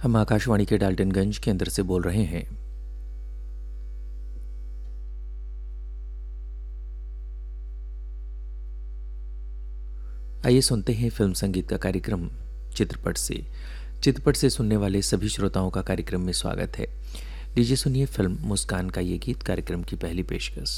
हम आकाशवाणी के डाल्टनगंज केंद्र से बोल रहे हैं। आइए सुनते हैं फिल्म संगीत का कार्यक्रम चित्रपट से। चित्रपट से सुनने वाले सभी श्रोताओं का कार्यक्रम में स्वागत है। लीजिए सुनिए फिल्म मुस्कान का ये गीत, कार्यक्रम की पहली पेशकश।